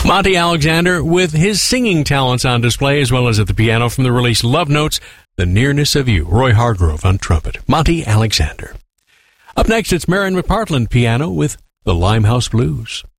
Monty Alexander with his singing talents on display as well as at the piano from the release Love Notes, The Nearness of You. Roy Hargrove on trumpet. Monty Alexander. Up next, it's Marion McPartland piano with The Limehouse Blues.